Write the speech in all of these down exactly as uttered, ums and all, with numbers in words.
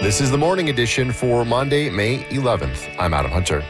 This is the morning edition for Monday, May eleventh. I'm Adam Hunter.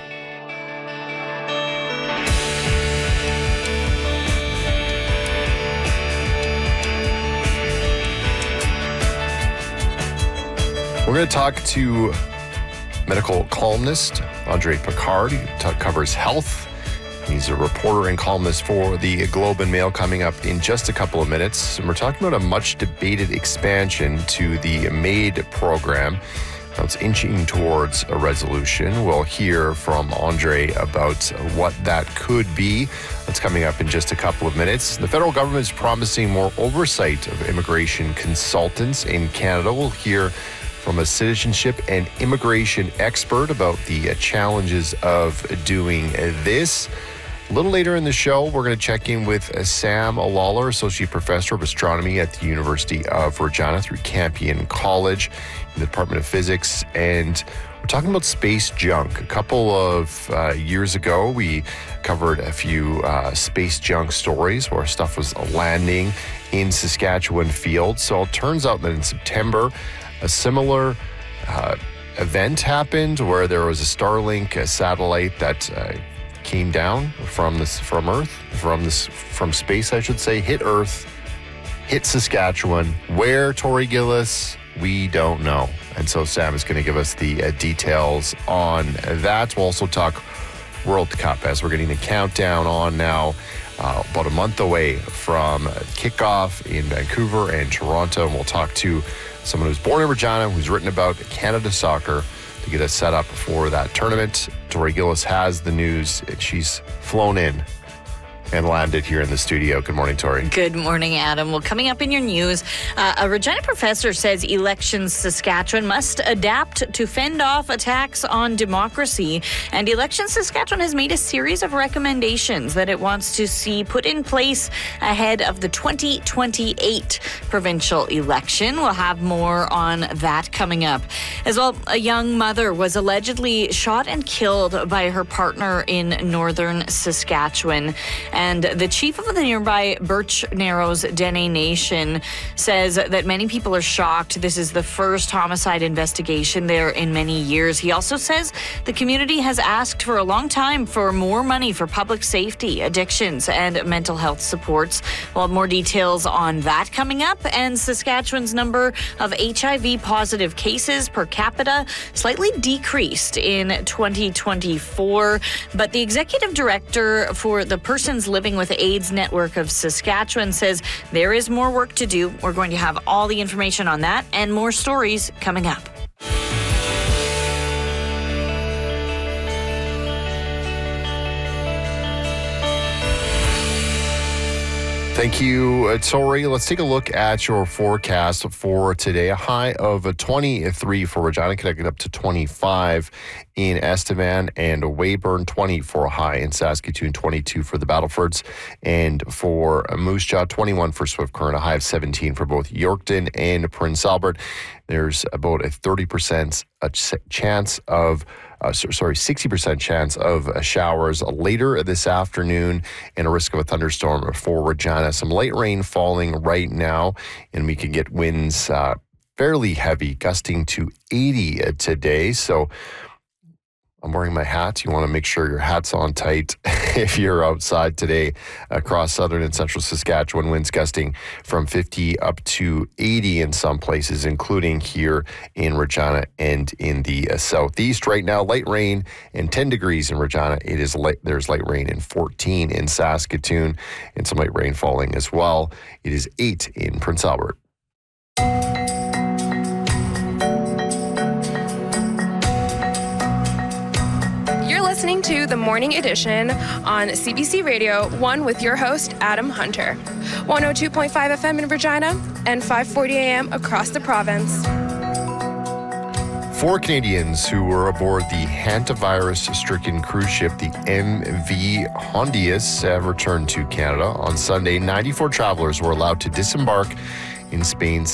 We're going to talk to medical columnist Andre Picard. He t- covers health. He's a reporter and columnist for the Globe and Mail, coming up in just a couple of minutes. And we're talking about a much debated expansion to the MAID program. Now it's inching towards a resolution. We'll hear from Andre about what that could be. That's coming up in just a couple of minutes. The federal government is promising more oversight of immigration consultants in Canada. We'll hear from a citizenship and immigration expert about the challenges of doing this. A little later in the show, we're going to check in with Sam Lawler, Associate Professor of Astronomy at the University of Regina through Campion College in the Department of Physics. And we're talking about space junk. A couple of uh, years ago, we covered a few uh, space junk stories where stuff was landing in Saskatchewan fields. So it turns out that in September, a similar uh, event happened where there was a Starlink a satellite that uh, came down from this from Earth, from this from space, I should say, hit Earth, hit Saskatchewan. Where, Tori Gillis, we don't know. And so Sam is going to give us the uh, details on that. We'll also talk World Cup as we're getting the countdown on now. Uh, about a month away from kickoff in Vancouver and Toronto. And we'll talk to someone who's born in Regina, who's written about Canada soccer to get us set up for that tournament. Tori Gillis has the news. She's flown in and landed here in the studio. Good morning, Tori. Good morning, Adam. Well, coming up in your news, uh, a Regina professor says Elections Saskatchewan must adapt to fend off attacks on democracy. And Elections Saskatchewan has made a series of recommendations that it wants to see put in place ahead of the twenty twenty-eight provincial election. We'll have more on that coming up. As well, a young mother was allegedly shot and killed by her partner in northern Saskatchewan. And the chief of the nearby Birch Narrows Dene Nation says that many people are shocked. This is the first homicide investigation there in many years. He also says the community has asked for a long time for more money for public safety, addictions, and mental health supports. We'll have more details on that coming up. And Saskatchewan's number of H I V positive cases per capita slightly decreased in twenty twenty-four. But the executive director for the Persons Living with AIDS Network of Saskatchewan says there is more work to do. We're going to have all the information on that and more stories coming up. Thank you, uh, Tori. Let's take a look at your forecast for today. A high of uh, twenty-three for Regina, connected up to twenty-five in Estevan and Weyburn, twenty for a high in Saskatoon, twenty-two for the Battlefords, and for uh, Moose Jaw, twenty-one for Swift Current, a high of seventeen for both Yorkton and Prince Albert. There's about a thirty percent a ch- chance of Uh, sorry, sixty percent chance of uh, showers later this afternoon and a risk of a thunderstorm for Regina. Some light rain falling right now, and we can get winds uh, fairly heavy, gusting to eighty today. So I'm wearing my hat. You want to make sure your hat's on tight if you're outside today across southern and central Saskatchewan. Winds gusting from fifty up to eighty in some places, including here in Regina and in the uh, southeast. Right now, light rain and ten degrees in Regina. It is light, there's light rain in fourteen in Saskatoon and some light rain falling as well. It is eight in Prince Albert. Listening to the Morning Edition on C B C Radio one with your host, Adam Hunter. one oh two point five F M in Regina and five forty A M across the province. Four Canadians who were aboard the hantavirus-stricken cruise ship, the M V Hondius, have returned to Canada. On Sunday, ninety-four travelers were allowed to disembark in Spain's